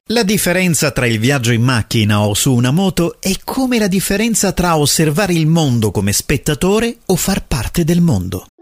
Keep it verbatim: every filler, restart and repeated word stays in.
La differenza tra il viaggio in macchina o su una moto è come la differenza tra osservare il mondo come spettatore o far parte del mondo.